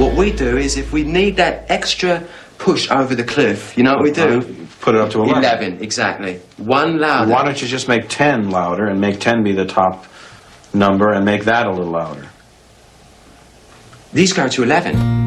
What we do is, if we need that extra push over the cliff, you know what we do? Put it up to 11. 11, exactly. One louder. Why don't you just make 10 louder and make 10 be the top number and make that a little louder? These go to 11.